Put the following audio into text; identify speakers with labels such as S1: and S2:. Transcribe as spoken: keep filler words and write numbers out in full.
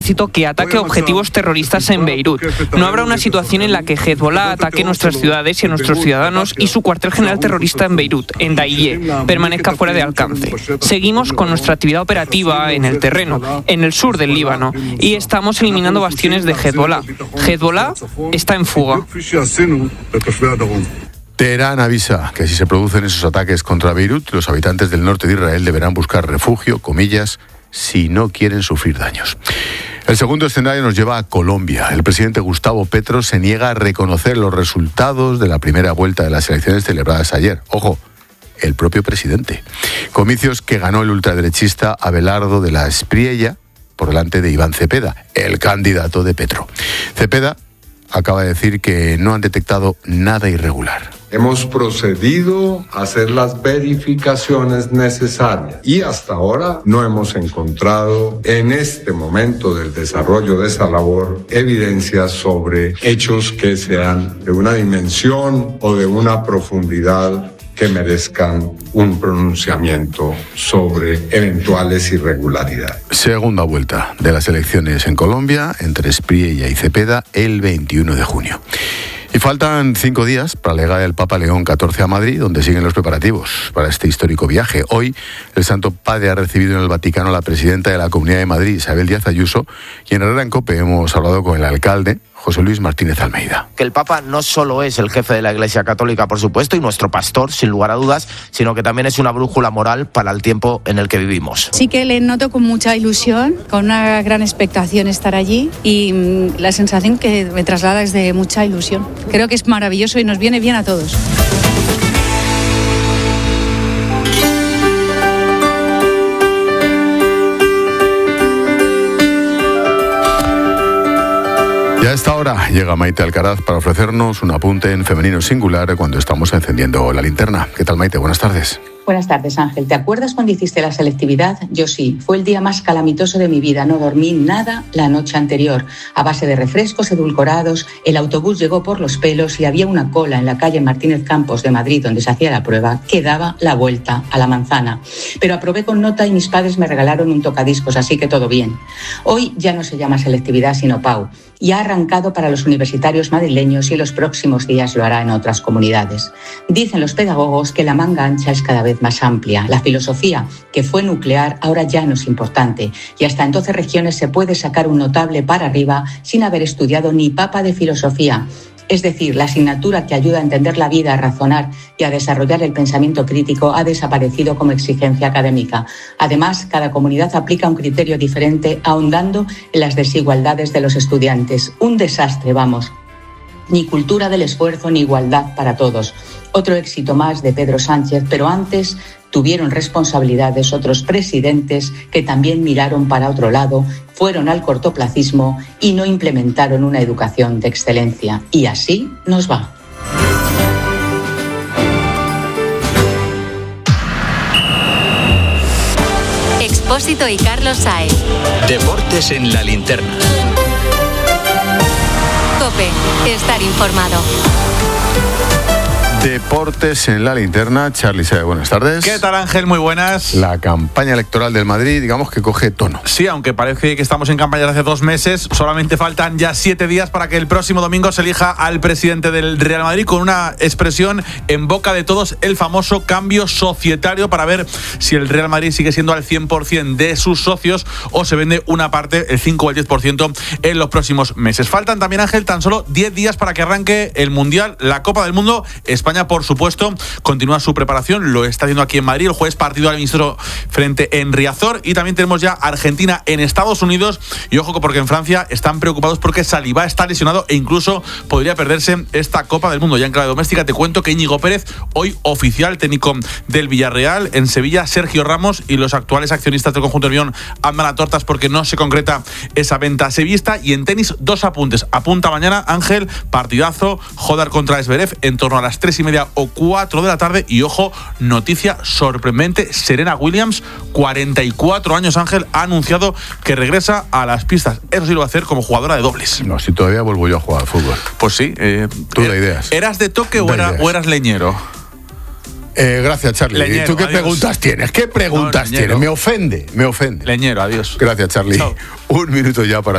S1: ejército que ataque objetivos terroristas en Beirut. No habrá una situación en la que Hezbollah ataque nuestras ciudades y a nuestros ciudadanos y su cuartel general terrorista en Beirut, en Dahiye, permanezca fuera de alcance. Seguimos con nuestra actividad operativa en el terreno, en el sur del Líbano, y estamos eliminando bastiones de Hezbollah. Hezbollah está en fuga.
S2: Teherán avisa que si se producen esos ataques contra Beirut, los habitantes del norte de Israel deberán buscar refugio, comillas, si no quieren sufrir daños. El segundo escenario nos lleva a Colombia. El presidente Gustavo Petro se niega a reconocer los resultados de la primera vuelta de las elecciones celebradas ayer. Ojo, el propio presidente. Comicios que ganó el ultraderechista Abelardo de la Espriella por delante de Iván Cepeda, el candidato de Petro. Cepeda acaba de decir que no han detectado nada irregular.
S3: Hemos procedido a hacer las verificaciones necesarias y hasta ahora no hemos encontrado en este momento del desarrollo de esa labor evidencias sobre hechos que sean de una dimensión o de una profundidad que merezcan un pronunciamiento sobre eventuales irregularidades.
S2: Segunda vuelta de las elecciones en Colombia entre Espriella y Cepeda el veintiuno de junio. Y faltan cinco días para la llegada del Papa León catorce a Madrid, donde siguen los preparativos para este histórico viaje. Hoy, el Santo Padre ha recibido en el Vaticano a la presidenta de la Comunidad de Madrid, Isabel Díaz Ayuso, y en Herrera en COPE hemos hablado con el alcalde, José Luis Martínez Almeida.
S4: Que el Papa no solo es el jefe de la Iglesia Católica, por supuesto, y nuestro pastor, sin lugar a dudas, sino que también es una brújula moral para el tiempo en el que vivimos.
S5: Sí que le noto con mucha ilusión, con una gran expectación estar allí, y mmm, la sensación que me traslada es de mucha ilusión. Creo que es maravilloso y nos viene bien a todos.
S2: Y a esta hora llega Maite Alcaraz para ofrecernos un apunte en femenino singular cuando estamos encendiendo la linterna. ¿Qué tal, Maite? Buenas tardes.
S6: Buenas tardes, Ángel. ¿Te acuerdas cuando hiciste la selectividad? Yo sí. Fue el día más calamitoso de mi vida. No dormí nada la noche anterior. A base de refrescos edulcorados, el autobús llegó por los pelos y había una cola en la calle Martínez Campos de Madrid, donde se hacía la prueba, que daba la vuelta a la manzana. Pero aprobé con nota y mis padres me regalaron un tocadiscos, así que todo bien. Hoy ya no se llama selectividad, sino P A U. Y ha arrancado para los universitarios madrileños y los próximos días lo hará en otras comunidades. Dicen los pedagogos que la manga ancha es cada vez más amplia. La filosofía, que fue nuclear, ahora ya no es importante. Y hasta en doce regiones se puede sacar un notable para arriba sin haber estudiado ni papa de filosofía. Es decir, la asignatura que ayuda a entender la vida, a razonar y a desarrollar el pensamiento crítico ha desaparecido como exigencia académica. Además, cada comunidad aplica un criterio diferente, ahondando en las desigualdades de los estudiantes. Un desastre, vamos. Ni cultura del esfuerzo ni igualdad para todos. Otro éxito más de Pedro Sánchez, pero antes tuvieron responsabilidades otros presidentes que también miraron para otro lado, fueron al cortoplacismo y no implementaron una educación de excelencia. Y así nos va.
S7: Expósito y Carlos Sáez.
S8: Deportes en la linterna.
S7: COPE. Estar informado.
S2: Deportes en la linterna. Charly Saez, buenas tardes.
S9: ¿Qué tal, Ángel? Muy buenas.
S2: La campaña electoral del Madrid, digamos que coge tono.
S9: Sí, aunque parece que estamos en campaña de hace dos meses, solamente faltan ya siete días para que el próximo domingo se elija al presidente del Real Madrid, con una expresión en boca de todos, el famoso cambio societario, para ver si el Real Madrid sigue siendo al cien por ciento de sus socios o se vende una parte, el cinco o el diez por ciento, en los próximos meses. Faltan también, Ángel, tan solo diez días para que arranque el Mundial, la Copa del Mundo. España, por supuesto, continúa su preparación, lo está haciendo aquí en Madrid. El jueves partido al ministro frente en Riazor, y también tenemos ya Argentina en Estados Unidos. Y ojo, porque en Francia están preocupados porque Saliba está lesionado e incluso podría perderse esta Copa del Mundo. Ya en clave doméstica te cuento que Íñigo Pérez, hoy oficial técnico del Villarreal. En Sevilla, Sergio Ramos y los actuales accionistas del conjunto León andan a tortas porque no se concreta esa venta sevillista. Y en tenis, dos apuntes. Apunta mañana, Ángel, partidazo, Jodar contra Zverev en torno a las tres y media o cuatro de la tarde. Y ojo, noticia sorprendente, Serena Williams, cuarenta y cuatro años, Ángel, ha anunciado que regresa a las pistas. Eso sí lo va a hacer como jugadora de dobles.
S2: No, si todavía vuelvo yo a jugar al fútbol.
S9: Pues sí. Eh,
S2: Tú da ideas.
S9: ¿Eras de toque o, era, o eras leñero?
S2: Eh, gracias, Charly.
S9: Leñero,
S2: ¿Y tú qué
S9: adiós.
S2: preguntas tienes? ¿Qué preguntas
S9: No,
S2: tienes? Me ofende, me ofende.
S9: Leñero, adiós.
S2: Gracias, Charly.
S9: Chao.
S2: Un minuto ya para